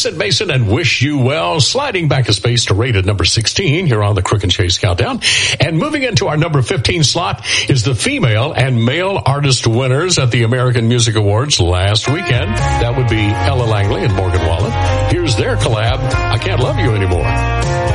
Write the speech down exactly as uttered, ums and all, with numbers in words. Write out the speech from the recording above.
Vincent Mason and Wish You Well, sliding back a space to rate at number sixteen here on the Crook and Chase Countdown. And moving into our number fifteen slot is the female and male artist winners at the American Music Awards last weekend. That would be Ella Langley and Morgan Wallen. Here's their collab, I Can't Love You Anymore.